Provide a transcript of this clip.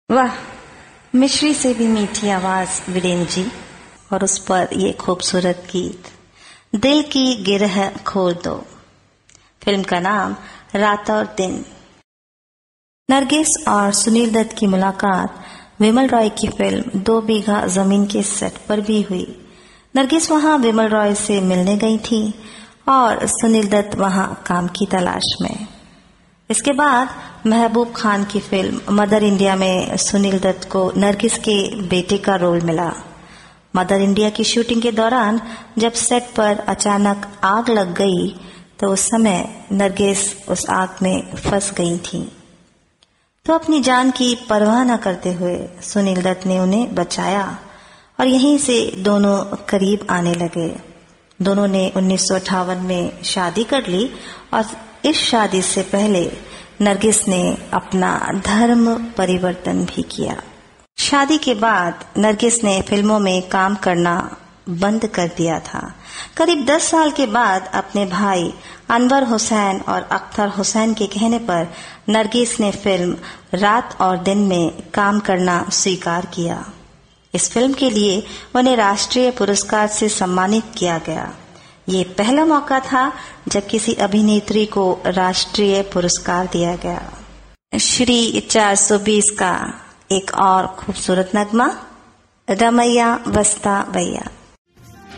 वाह, मिश्री से भी मीठी आवाज वीरेंद्र जी, और उस पर ये खूबसूरत गीत दिल की गिरह खोल दो। फिल्म का नाम रात और दिन। नरगिस और सुनील दत्त की मुलाकात विमल रॉय की फिल्म 2 बीघा जमीन के सेट पर भी हुई। नरगिस वहां विमल रॉय से मिलने गई थी और सुनील दत्त वहां काम की तलाश में। इसके बाद महबूब खान की फिल्म मदर इंडिया में सुनील दत्त को नरगिस के बेटे का रोल मिला। मदर इंडिया की शूटिंग के दौरान जब सेट पर अचानक आग लग गई तो उस समय नरगिस उस आग में फंस गई थी। तो अपनी जान की परवाह न करते हुए सुनील दत्त ने उन्हें बचाया और यहीं से दोनों करीब आने लगे। दोनों ने 1958 में शादी कर ली और इस शादी से पहले नरगिस ने अपना धर्म परिवर्तन भी किया। शादी के बाद नरगिस ने फिल्मों में काम करना बंद कर दिया था। करीब 10 साल के बाद अपने भाई अनवर हुसैन और अख्तर हुसैन के कहने पर नरगिस ने फिल्म रात और दिन में काम करना स्वीकार किया। इस फिल्म के लिए उन्हें राष्ट्रीय पुरस्कार से सम्मानित किया गया। ये पहला मौका था जब किसी अभिनेत्री को राष्ट्रीय पुरस्कार दिया गया। श्री 420 का एक और खूबसूरत नगमा, रमैया वस्ता भैया।